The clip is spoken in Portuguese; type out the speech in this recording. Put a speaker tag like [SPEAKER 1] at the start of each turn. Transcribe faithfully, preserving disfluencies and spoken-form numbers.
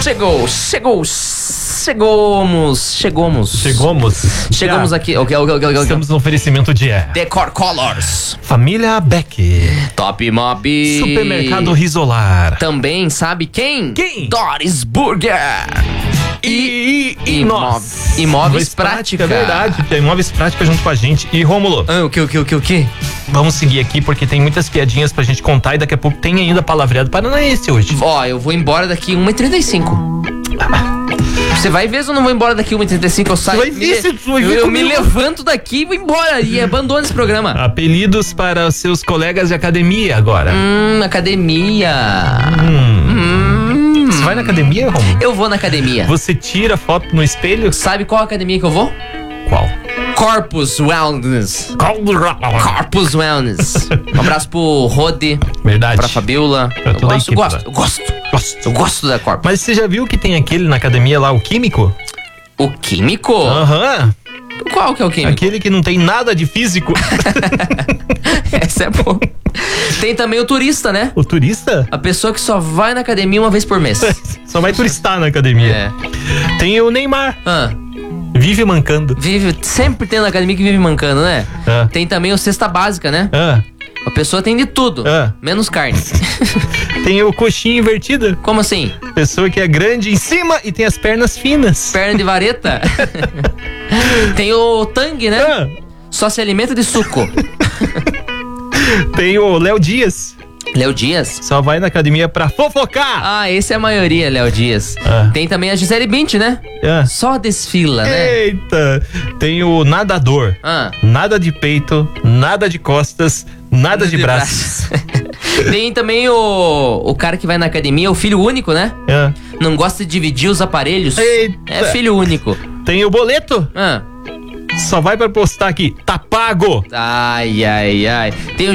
[SPEAKER 1] Chegou, chegou, chegamos, chegamos.
[SPEAKER 2] Chegamos.
[SPEAKER 1] Chegamos
[SPEAKER 2] Já.
[SPEAKER 1] aqui. Okay, okay, okay, okay.
[SPEAKER 2] Estamos no oferecimento de
[SPEAKER 1] Decor Colors.
[SPEAKER 2] Família Beck.
[SPEAKER 1] Top Mob.
[SPEAKER 2] Supermercado Risolar.
[SPEAKER 1] Também sabe quem?
[SPEAKER 2] Quem?
[SPEAKER 1] Doris Burger.
[SPEAKER 2] E, e, e
[SPEAKER 1] Imó-
[SPEAKER 2] nós.
[SPEAKER 1] Imóveis Prática.
[SPEAKER 2] É verdade, tem Imóveis Prática junto com a gente. E Rômulo,
[SPEAKER 1] Ah, o que, o que, o que, o que?
[SPEAKER 2] vamos seguir aqui porque tem muitas piadinhas pra gente contar e daqui a pouco tem ainda palavreado paranaense hoje.
[SPEAKER 1] Ó, eu vou embora daqui uma e trinta e cinco. Você vai ver se eu não vou embora daqui uma e trinta e cinco, eu saio.
[SPEAKER 2] vai ver
[SPEAKER 1] me-
[SPEAKER 2] se tu vai
[SPEAKER 1] eu,
[SPEAKER 2] ver
[SPEAKER 1] eu me
[SPEAKER 2] comigo.
[SPEAKER 1] levanto daqui e vou embora e abandono esse programa.
[SPEAKER 2] Apelidos para os seus colegas de academia agora.
[SPEAKER 1] Hum, academia.
[SPEAKER 2] Hum.
[SPEAKER 1] Hum.
[SPEAKER 2] Você vai na academia, Rômulo?
[SPEAKER 1] Eu vou na academia.
[SPEAKER 2] Você tira foto no espelho?
[SPEAKER 1] Sabe qual academia que eu vou?
[SPEAKER 2] Qual?
[SPEAKER 1] Corpus Wellness. Corpus Wellness. Um abraço pro Rode,
[SPEAKER 2] Verdade.
[SPEAKER 1] pra Fabiola.
[SPEAKER 2] Pra
[SPEAKER 1] Eu
[SPEAKER 2] toda a
[SPEAKER 1] gosto,
[SPEAKER 2] equipe
[SPEAKER 1] gosto,
[SPEAKER 2] lá.
[SPEAKER 1] eu gosto.
[SPEAKER 2] Gosto.
[SPEAKER 1] Eu gosto da Corpus.
[SPEAKER 2] Mas você já viu que tem aquele na academia lá, o químico?
[SPEAKER 1] O químico?
[SPEAKER 2] Aham.
[SPEAKER 1] Qual que é o químico?
[SPEAKER 2] Aquele que não tem nada de físico.
[SPEAKER 1] Essa é boa. Tem também o turista, né?
[SPEAKER 2] O turista?
[SPEAKER 1] A pessoa que só vai na academia uma vez por mês.
[SPEAKER 2] Só vai turistar na academia.
[SPEAKER 1] É.
[SPEAKER 2] Tem o Neymar.
[SPEAKER 1] Ah,
[SPEAKER 2] Vive mancando.
[SPEAKER 1] vive, sempre tem na academia que vive mancando, né?
[SPEAKER 2] Ah.
[SPEAKER 1] Tem também o cesta básica, né?
[SPEAKER 2] Ah.
[SPEAKER 1] A pessoa tem de tudo,
[SPEAKER 2] Ah.
[SPEAKER 1] menos carne.
[SPEAKER 2] Tem o coxinha invertida.
[SPEAKER 1] Como assim?
[SPEAKER 2] Pessoa que é grande em cima e tem as pernas finas.
[SPEAKER 1] Perna de vareta? Tem o Tang, né?
[SPEAKER 2] Ah.
[SPEAKER 1] Só se alimenta de suco.
[SPEAKER 2] Tem o Léo Dias.
[SPEAKER 1] Léo Dias?
[SPEAKER 2] Só vai na academia pra fofocar.
[SPEAKER 1] Ah, esse é a maioria, Léo Dias.
[SPEAKER 2] Ah.
[SPEAKER 1] Tem também a Gisele Bündchen, né?
[SPEAKER 2] Ah.
[SPEAKER 1] Só desfila, né?
[SPEAKER 2] Eita. Tem o nadador.
[SPEAKER 1] Ah.
[SPEAKER 2] Nada de peito, nada de costas, nada de, braços.
[SPEAKER 1] Tem também o, o cara que vai na academia, o filho único, né?
[SPEAKER 2] Ah.
[SPEAKER 1] Não gosta de dividir os aparelhos.
[SPEAKER 2] Eita.
[SPEAKER 1] É filho único.
[SPEAKER 2] Tem o boleto.
[SPEAKER 1] Ah.
[SPEAKER 2] Só vai pra postar aqui, tá pago.
[SPEAKER 1] Ai, ai, ai. Tem o